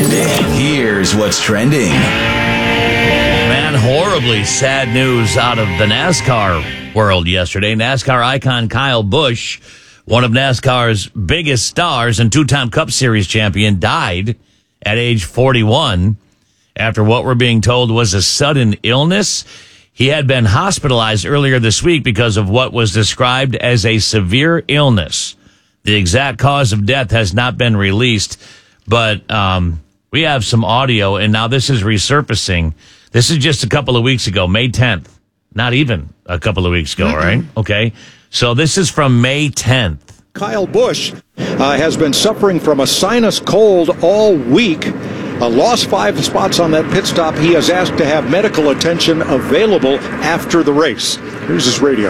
trending. Here's what's trending. Man, horribly sad news out of the NASCAR world yesterday. NASCAR icon Kyle Busch, one of NASCAR's biggest stars and two-time Cup Series champion, died at age 41 after what we're being told was a sudden illness. He had been hospitalized earlier this week because of what was described as a severe illness. The exact cause of death has not been released, but we have some audio, and now this is resurfacing. This is just a couple of weeks ago, May 10th. Not even a couple of weeks ago, right? Okay. So this is from May 10th. Kyle Busch has been suffering from a sinus cold all week. Lost 5 spots on that pit stop. He has asked to have medical attention available after the race. Here's his radio.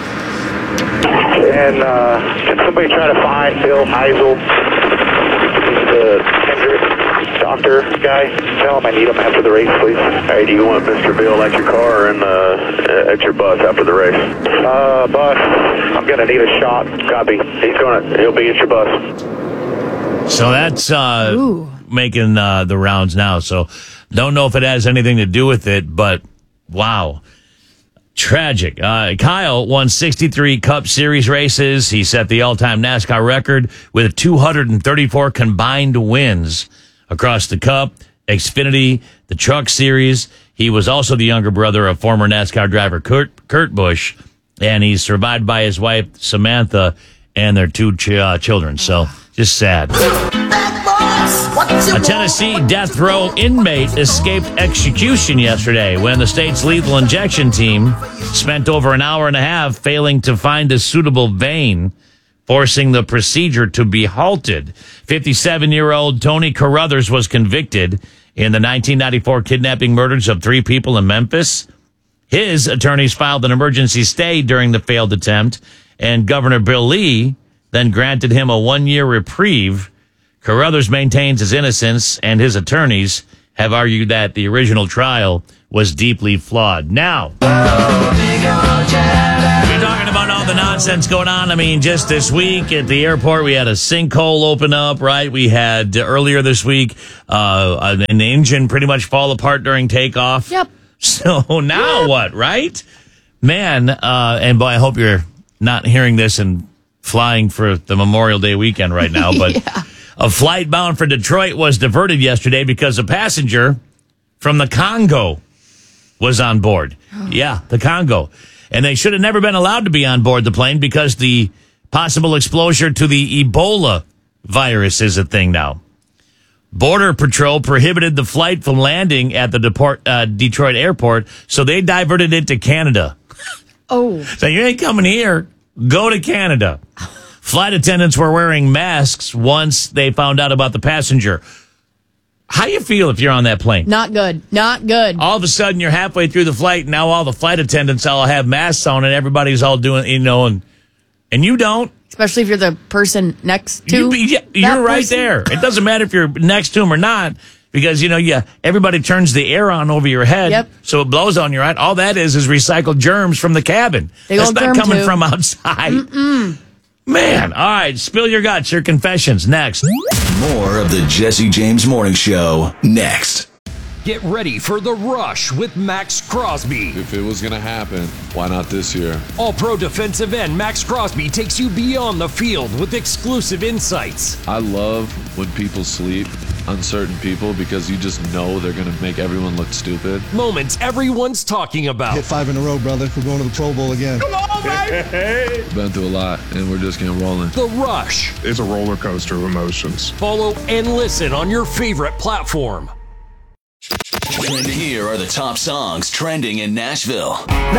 And can somebody try to find Bill Heisel, the Hendrick doctor guy? Tell him I need him after the race, please. Hey, do you want Mr. Bill at your car or at your bus after the race? Bus. I'm going to need a shot. Copy. He'll be at your bus. So that's making the rounds now. So don't know if it has anything to do with it, but wow. Tragic. Kyle won 63 Cup Series races. He set the all-time NASCAR record with 234 combined wins across the Cup, Xfinity, the Truck Series. He was also the younger brother of former NASCAR driver Kurt Busch, and he's survived by his wife, Samantha, and their 2 children. So just sad. A Tennessee death row inmate escaped execution yesterday when the state's lethal injection team spent over an hour and a half failing to find a suitable vein, forcing the procedure to be halted. 57-year-old Tony Carruthers was convicted in the 1994 kidnapping murders of 3 people in Memphis. His attorneys filed an emergency stay during the failed attempt, and Governor Bill Lee then granted him a 1-year reprieve. Carruthers maintains his innocence, and his attorneys have argued that the original trial was deeply flawed. Now, we're talking about all the nonsense going on. I mean, just this week at the airport, we had a sinkhole open up, right? We had earlier this week an engine pretty much fall apart during takeoff. Yep. So now what, right? Man, and boy, I hope you're not hearing this and flying for the Memorial Day weekend right now, but... Yeah. A flight bound for Detroit was diverted yesterday because a passenger from the Congo was on board. Yeah, the Congo. And they should have never been allowed to be on board the plane because the possible exposure to the Ebola virus is a thing now. Border Patrol prohibited the flight from landing at the Detroit airport, so they diverted it to Canada. Oh. So you ain't coming here. Go to Canada. Flight attendants were wearing masks once they found out about the passenger. How do you feel if you're on that plane? Not good. Not good. All of a sudden, you're halfway through the flight, and now all the flight attendants all have masks on, and everybody's all doing, and you don't. Especially if you're the person next to You're right there. It doesn't matter if you're next to them or not, because, everybody turns the air on over your head, so it blows on your head. All that is recycled germs from the cabin. That's not coming from outside. Man, all right, spill your guts, your confessions, next. More of the Jesse James Morning Show, next. Get ready for The Rush with Max Crosby. If it was going to happen, why not this year? All-Pro defensive end Max Crosby takes you beyond the field with exclusive insights. I love when people sleep on certain people because you just know they're going to make everyone look stupid. Moments everyone's talking about. Hit 5 in a row, brother. We're going to the Pro Bowl again. Come on, baby! Been through a lot, and we're just getting rolling. The Rush. It's a roller coaster of emotions. Follow and listen on your favorite platform. And here are the top songs trending in Nashville.